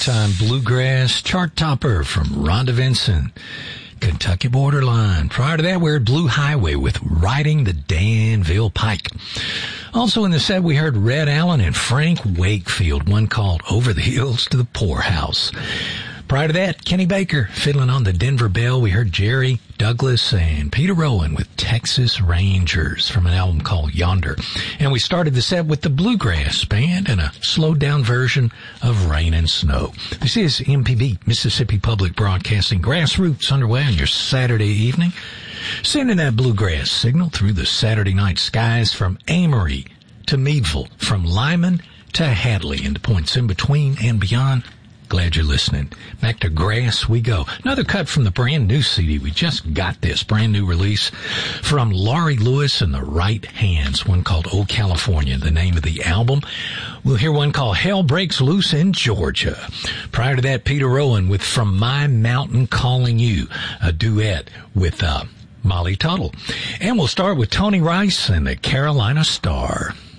one-time bluegrass chart topper from Rhonda Vincent, Kentucky Borderline. Prior to that, we heard Blue Highway with Riding the Danville Pike. Also in the set, we heard Red Allen and Frank Wakefield, one called Over the Hills to the Poorhouse. Prior to that, Kenny Baker fiddling on the Denver Bell. We heard Jerry Douglas and Peter Rowan with Texas Rangers from an album called Yonder. And we started the set with the Bluegrass Band and a slowed down version of Rain and Snow. This is MPB, Mississippi Public Broadcasting, Grassroots underway on your Saturday evening. Sending that bluegrass signal through the Saturday night skies from Amory to Meadville, from Lyman to Hadley, and the points in between and beyond. Glad you're listening. Back to Grass we go. Another cut from the brand new CD. We just got this brand new release from Laurie Lewis and the Right Hands, one called Old California, the name of the album. We'll hear one called Hell Breaks Loose in Georgia. Prior to that, Peter Rowan with From My Mountain Calling You, a duet with Molly Tuttle. And we'll start with Tony Rice and the Carolina Star.